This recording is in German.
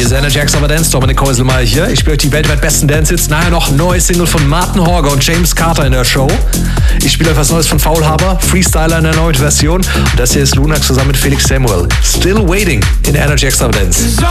ist Energy Extravaganza, Dominik Häuselmeier hier. Ich spiele euch die weltweit besten Dance-Hits. Nachher noch ein neues Single von Martin Horger und James Carter in der Show. Ich spiele euch was Neues von Faulhaber, Freestyler in der neuen Version. Und das hier ist Lunax zusammen mit Felix Samuel. Still Waiting in Energy Extravaganza.